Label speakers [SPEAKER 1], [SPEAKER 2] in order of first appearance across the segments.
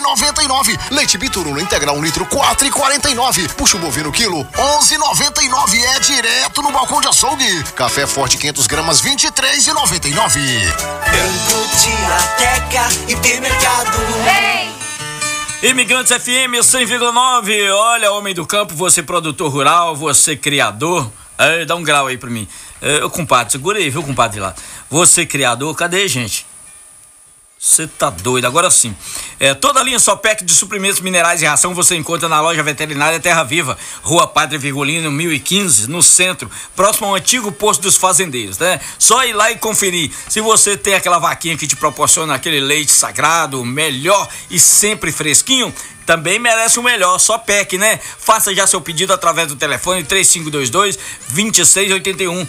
[SPEAKER 1] 11,99. Leite Bituruna integral 1 litro, 4,49. Puxa o bovino quilo, 11,99. É direto no balcão de açougue. Café Forte 500 gramas, 23,99.
[SPEAKER 2] Tiateca, hipermercado.
[SPEAKER 3] Imigrantes FM 100,9. Olha, homem do campo, você produtor rural, você criador. Dá um grau aí pra mim. Compadre, segura aí, viu, compadre lá. Você criador, cadê, gente? Você tá doido, agora sim. Toda a linha Sopec de suprimentos minerais e ração você encontra na loja veterinária Terra Viva, Rua Padre Virgulino, 1015, no centro, próximo ao antigo posto dos fazendeiros, né? Só ir lá e conferir. Se você tem aquela vaquinha que te proporciona aquele leite sagrado, melhor e sempre fresquinho, também merece o melhor, Sopec, né? Faça já seu pedido através do telefone 3522-2681,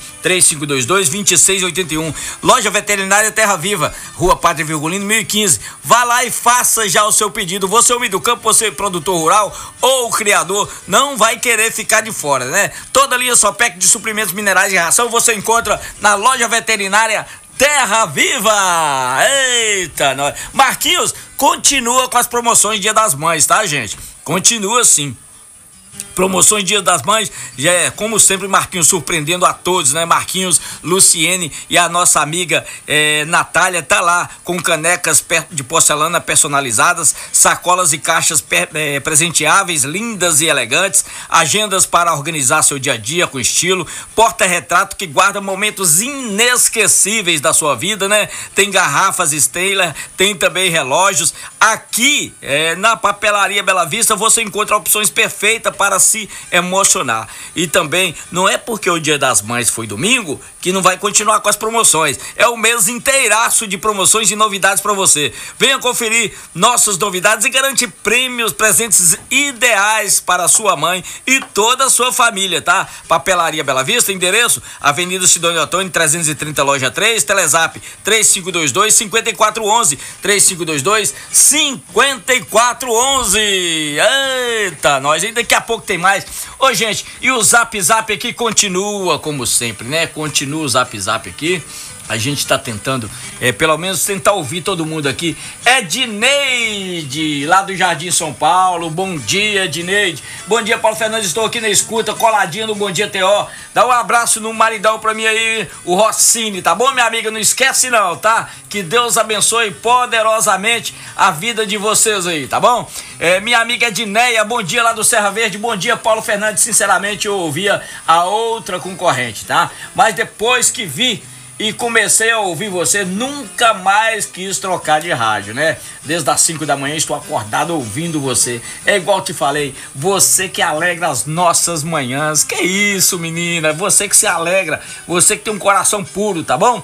[SPEAKER 3] 3522-2681. Loja Veterinária Terra Viva, Rua Padre Virgulino, 1015. Vá lá e faça já o seu pedido. Você, homem do campo, você, produtor rural ou criador, não vai querer ficar de fora, né? Toda a linha Sopec de suprimentos minerais e ração você encontra na Loja Veterinária Terra Viva. Eita, nós. Marquinhos continua com as promoções Dia das Mães, tá, gente? Continua sim. Promoções Dia das Mães, já é, como sempre, Marquinhos surpreendendo a todos, né? Marquinhos, Luciene e a nossa amiga Natália tá lá com canecas de porcelana personalizadas, sacolas e caixas presenteáveis, lindas e elegantes, agendas para organizar seu dia a dia com estilo, porta-retrato que guarda momentos inesquecíveis da sua vida, né? Tem garrafas Steyler, tem também relógios. Aqui, na Papelaria Bela Vista, você encontra opções perfeitas para se emocionar. E também não é porque o Dia das Mães foi domingo que não vai continuar com as promoções. É o mês inteiraço de promoções e novidades para você. Venha conferir nossas novidades e garantir prêmios, presentes ideais para a sua mãe e toda a sua família, tá? Papelaria Bela Vista, endereço Avenida Sidônio Antônio 330, loja 3, Telezap 3522-5411, 3522-5411. Eita, nós ainda daqui a pouco tem mais. Ô, gente, e o Zap Zap aqui continua como sempre, né? Continua o Zap Zap aqui. A gente tá tentando, pelo menos tentar ouvir todo mundo aqui. Edneide, lá do Jardim São Paulo. Bom dia, Edneide. Bom dia, Paulo Fernandes. Estou aqui na escuta, coladinho no Bom Dia TO. Dá um abraço no maridão pra mim aí, o Rossini, tá bom, minha amiga? Não esquece não, tá? Que Deus abençoe poderosamente a vida de vocês aí, tá bom? Minha amiga Edneia, bom dia lá do Serra Verde. Bom dia, Paulo Fernandes. Sinceramente, eu ouvia a outra concorrente, tá? Mas depois que vi e comecei a ouvir você, nunca mais quis trocar de rádio, né? Desde as 5 da manhã estou acordado ouvindo você. É igual te falei, você que alegra as nossas manhãs. Que isso, menina? Você que se alegra, você que tem um coração puro, tá bom?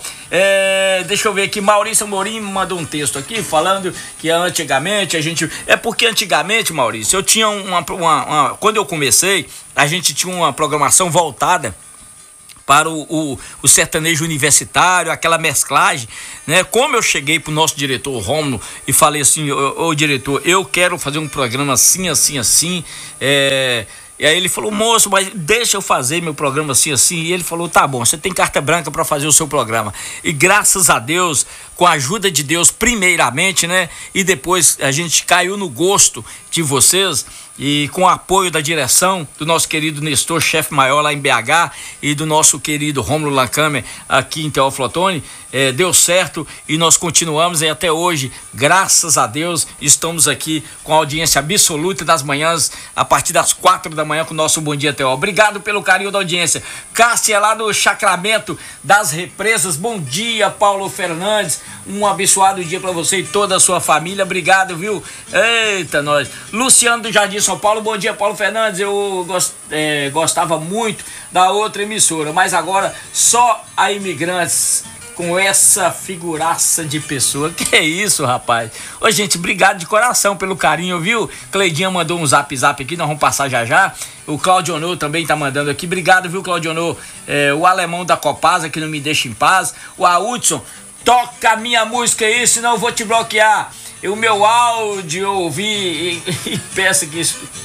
[SPEAKER 3] Deixa eu ver aqui, Maurício Amorim mandou um texto aqui falando que antigamente a gente... porque antigamente, Maurício, eu tinha quando eu comecei, a gente tinha uma programação voltada para o sertanejo universitário, aquela mesclagem, né? Como eu cheguei pro nosso diretor Rômulo e falei assim, ô diretor, eu quero fazer um programa assim, assim, assim, e aí ele falou, moço, mas deixa eu fazer meu programa assim, assim. E ele falou, tá bom, você tem carta branca para fazer o seu programa. E graças a Deus, com a ajuda de Deus primeiramente, né? E depois a gente caiu no gosto de vocês. E com o apoio da direção do nosso querido Nestor, chefe maior lá em BH, e do nosso querido Rômulo Lancamer aqui em Teófilo Otoni, deu certo e nós continuamos, e até hoje, graças a Deus, estamos aqui com a audiência absoluta das manhãs, a partir das 4 da manhã com o nosso Bom Dia Teó. Obrigado pelo carinho da audiência. Cássia lá do Sacramento das Represas, bom dia, Paulo Fernandes, um abençoado dia para você e toda a sua família, obrigado, viu? Eita, nós. Luciano do Jardim São Paulo, bom dia, Paulo Fernandes. Eu gostava muito da outra emissora, mas agora só a Imigrantes, com essa figuraça de pessoa. Que é isso, rapaz? Ô, gente, obrigado de coração pelo carinho, viu? Cleidinha mandou um zap aqui, nós vamos passar já já. O Claudionô também tá mandando aqui, obrigado, viu, Claudionô? O alemão da Copasa, que não me deixa em paz. O Hudson, toca a minha música aí, senão eu vou te bloquear. O meu áudio eu ouvi e peço que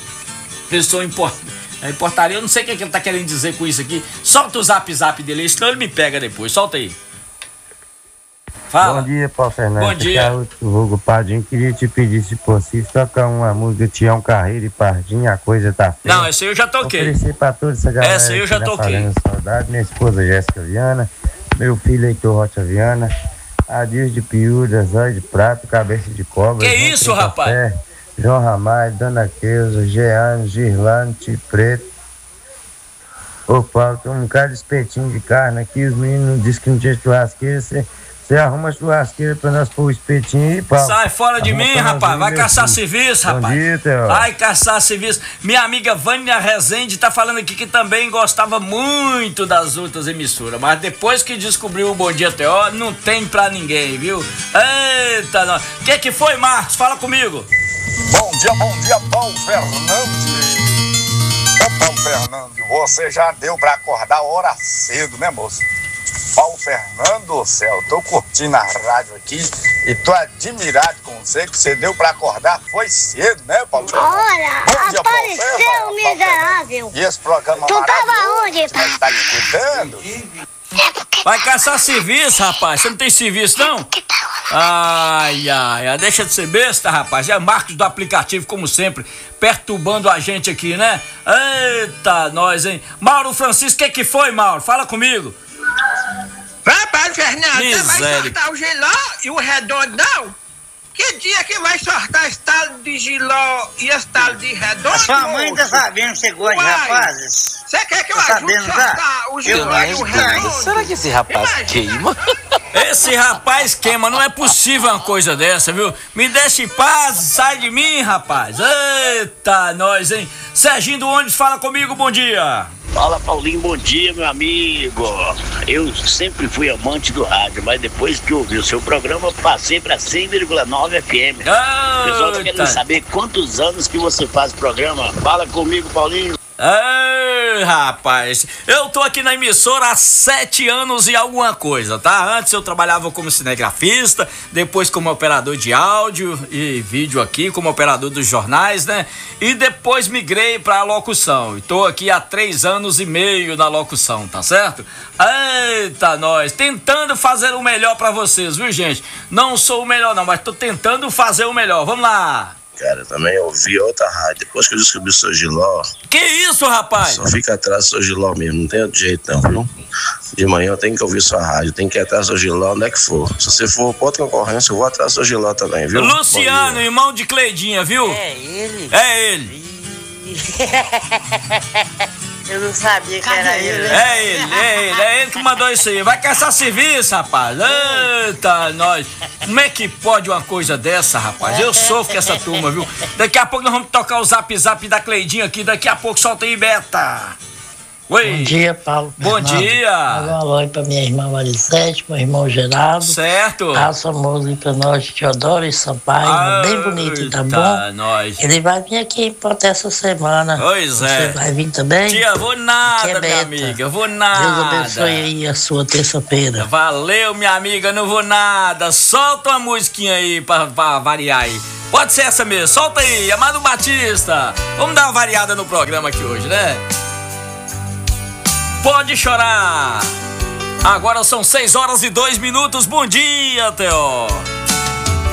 [SPEAKER 3] pessoa importaria. Eu não sei o que ele tá querendo dizer com isso aqui. Solta o zap dele, senão ele me pega depois. Solta aí. Fala.
[SPEAKER 4] Bom dia, Paulo Fernandes.
[SPEAKER 3] Bom dia.
[SPEAKER 4] Aqui é o Hugo Pardinho. Queria te pedir, se possível, tocar uma música Tião Carreiro e Pardinho, a coisa tá feia.
[SPEAKER 3] Não, essa aí eu já toquei.
[SPEAKER 4] Oferecer pra toda essa galera.
[SPEAKER 3] Essa aí eu já
[SPEAKER 4] que tá
[SPEAKER 3] toquei.
[SPEAKER 4] fazendo saudade. Minha esposa Jéssica Viana, meu filho Heitor Rocha Viana, Adias de Piúda, Zóio de Prato, Cabeça de Cobra.
[SPEAKER 3] Que isso, rapaz?
[SPEAKER 4] Café, João Ramalho, Dona Queusa, Jeane, Girlane, Tio Preto. Ô Paulo, tem um bocado de espetinho de carne aqui, os meninos disseram que não tinha churrasqueira, você arruma a churrasqueira pra nós pôr o espetinho aí, Paulo.
[SPEAKER 3] Sai fora de mim, rapaz. Vai caçar serviço, rapaz.
[SPEAKER 4] Bom dia, Theo.
[SPEAKER 3] Vai caçar serviço. Minha amiga Vânia Rezende tá falando aqui que também gostava muito das outras emissoras, mas depois que descobriu o Bom Dia Teó, não tem pra ninguém, viu? Eita, nós. O que foi, Marcos? Fala comigo.
[SPEAKER 5] Bom dia, Paulo Fernandes. Ô, Paulo Fernandes, você já deu pra acordar hora cedo, né, moço? Paulo Fernando do céu, tô curtindo a rádio aqui e tô admirado com você, que você deu pra acordar, foi cedo, né, Paulo Fernando?
[SPEAKER 6] Olha, apareceu, miserável.
[SPEAKER 5] E esse programa
[SPEAKER 6] Tu tava
[SPEAKER 5] maravilhoso,
[SPEAKER 6] onde,
[SPEAKER 5] você está escutando?
[SPEAKER 3] Vai caçar serviço, rapaz. Você não tem serviço, não? Ai, deixa de ser besta, rapaz. É Marcos do aplicativo, como sempre, perturbando a gente aqui, né? Eita, nós, hein? Mauro Francisco, o que foi, Mauro? Fala comigo.
[SPEAKER 7] Rapaz, Fernando, você vai
[SPEAKER 3] Miséria.
[SPEAKER 7] sortar o Giló e o Redondão? Que dia que vai sortar esse tal de Giló e esse tal de Redondo?
[SPEAKER 8] A sua mãe tá
[SPEAKER 7] moço?
[SPEAKER 8] sabendo que você gosta de
[SPEAKER 7] Uai,
[SPEAKER 8] rapazes?
[SPEAKER 7] Você quer que eu
[SPEAKER 8] Tá
[SPEAKER 7] ajude a
[SPEAKER 8] sabendo,
[SPEAKER 7] sortar o Giló e o Redondo?
[SPEAKER 9] Será que esse rapaz
[SPEAKER 7] Imagina.
[SPEAKER 9] queima?
[SPEAKER 3] Esse rapaz queima, não é possível uma coisa dessa, viu? Me deixa em paz, sai de mim, rapaz. Eita, nós, hein? Serginho do Onde fala comigo, bom dia.
[SPEAKER 10] Fala, Paulinho, bom dia, meu amigo. Eu sempre fui amante do rádio, mas depois que ouvi o seu programa, passei para 100,9 FM. O pessoal tá querendo saber quantos anos que você faz o programa. Fala comigo, Paulinho.
[SPEAKER 3] Ei, rapaz, eu tô aqui na emissora há 7 anos e alguma coisa, tá? Antes eu trabalhava como cinegrafista, depois como operador de áudio e vídeo aqui, como operador dos jornais, né? E depois migrei pra locução. E tô aqui há 3 anos e meio na locução, tá certo? Eita, nós, tentando fazer o melhor pra vocês, viu, gente? Não sou o melhor não, mas tô tentando fazer o melhor. Vamos lá!
[SPEAKER 11] Cara, eu também ouvi outra rádio. Depois que eu descobri o seu Giló,
[SPEAKER 3] Que isso, rapaz?
[SPEAKER 11] só fica atrás do seu Giló mesmo. Não tem outro jeito não, viu? De manhã eu tenho que ouvir sua rádio. Tem que ir atrás do seu Giló onde é que for. Se você for pra outra concorrência, eu vou atrás do seu Giló também, viu?
[SPEAKER 3] Luciano, irmão de Cleidinha, viu?
[SPEAKER 8] É ele?
[SPEAKER 3] É ele.
[SPEAKER 8] Eu não sabia que era ele.
[SPEAKER 3] É ele que mandou isso aí. Vai caçar serviço, rapaz. Eita, nós. Como é que pode uma coisa dessa, rapaz? Eu sofro com essa turma, viu? Daqui a pouco nós vamos tocar o zap da Cleidinha aqui. Daqui a pouco solta aí, Beta. Oi.
[SPEAKER 12] Bom dia, Paulo.
[SPEAKER 3] Bom dia.
[SPEAKER 12] Manda um alô aí pra minha irmã Marisete, meu irmão Geraldo.
[SPEAKER 3] Certo.
[SPEAKER 12] Passa a música pra nós, Teodoro e Sampaio, bem bonito, tá bom?
[SPEAKER 3] Nós.
[SPEAKER 12] Ele vai vir aqui em Ponte essa semana.
[SPEAKER 3] Pois é.
[SPEAKER 12] Você vai vir também?
[SPEAKER 3] Tia, vou nada,
[SPEAKER 12] Aqui é
[SPEAKER 3] minha
[SPEAKER 12] Beta.
[SPEAKER 3] amiga. Vou nada.
[SPEAKER 12] Deus abençoe aí a sua terça-feira.
[SPEAKER 3] Valeu, minha amiga, não vou nada. Solta uma musiquinha aí pra variar aí. Pode ser essa mesmo, solta aí, Amado Batista. Vamos dar uma variada no programa aqui hoje, né? Pode chorar. Agora são 6 horas e 2 minutos. Bom dia, Teó.